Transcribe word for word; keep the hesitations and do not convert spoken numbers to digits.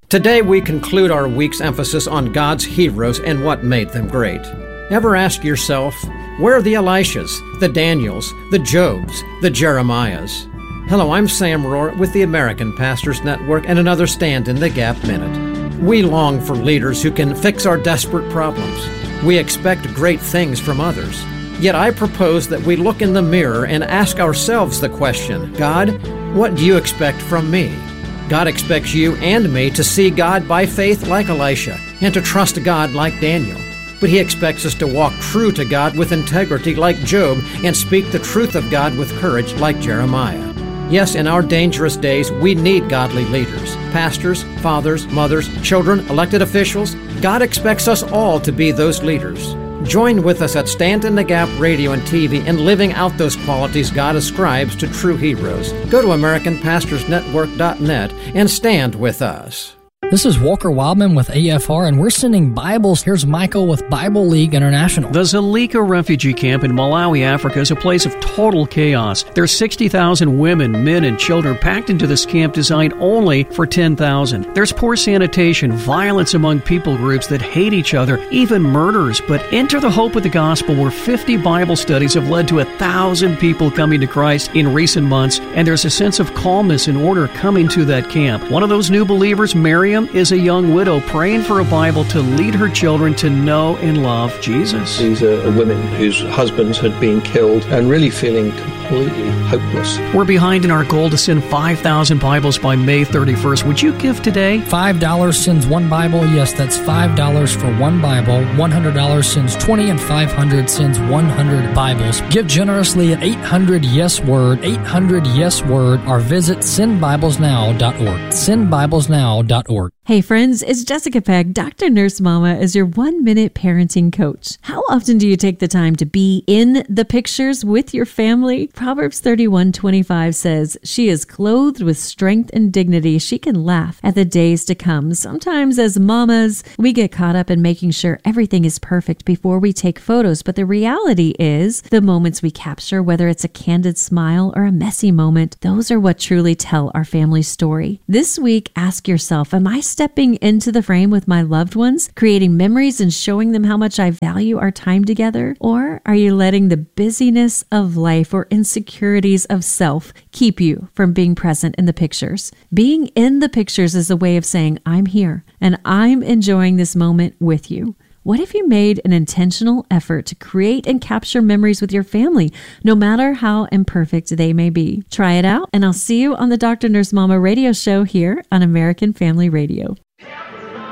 Today we conclude our week's emphasis on God's heroes and what made them great. Ever ask yourself, where are the Elishas, the Daniels, the Jobs, the Jeremiahs? Hello, I'm Sam Rohr with the American Pastors Network and another Stand in the Gap Minute. We long for leaders who can fix our desperate problems. We expect great things from others. Yet I propose that we look in the mirror and ask ourselves the question, God, what do you expect from me? God expects you and me to see God by faith like Elisha and to trust God like Daniel. But He expects us to walk true to God with integrity like Job and speak the truth of God with courage like Jeremiah. Yes, in our dangerous days, we need godly leaders, pastors, fathers, mothers, children, elected officials. God expects us all to be those leaders. Join with us at Stand in the Gap Radio and T V in living out those qualities God ascribes to true heroes. Go to American Pastors Network dot net and stand with us. This is Walker Wildman with A F R, and we're sending Bibles. Here's Michael with Bible League International. The Zulika refugee camp in Malawi, Africa is a place of total chaos. There's sixty thousand women, men, and children packed into this camp designed only for ten thousand. There's poor sanitation, violence among people groups that hate each other, even murders. But enter the hope of the gospel, where fifty Bible studies have led to one thousand people coming to Christ in recent months, and there's a sense of calmness and order coming to that camp. One of those new believers, Miriam, is a young widow praying for a Bible to lead her children to know and love Jesus. These are women whose husbands had been killed and really feeling completely hopeless. We're behind in our goal to send five thousand Bibles by May thirty-first. Would you give today? five dollars sends one Bible. Yes, that's five dollars for one Bible. one hundred dollars sends twenty, and five hundred dollars sends one hundred Bibles. Give generously at eight hundred yes word, eight hundred yes word, or visit send bibles now dot org. send bibles now dot org. Hey friends, it's Jessica Pegg, Doctor Nurse Mama, as your one-minute parenting coach. How often do you take the time to be in the pictures with your family? Proverbs thirty-one twenty-five says, "She is clothed with strength and dignity. She can laugh at the days to come." Sometimes as mamas, we get caught up in making sure everything is perfect before we take photos, but the reality is the moments we capture, whether it's a candid smile or a messy moment, those are what truly tell our family story. This week, ask yourself, am I stepping into the frame with my loved ones, creating memories and showing them how much I value our time together? Or are you letting the busyness of life or insecurities of self keep you from being present in the pictures? Being in the pictures is a way of saying, I'm here and I'm enjoying this moment with you. What if you made an intentional effort to create and capture memories with your family, no matter how imperfect they may be? Try it out, and I'll see you on the Doctor Nurse Mama radio show here on American Family Radio.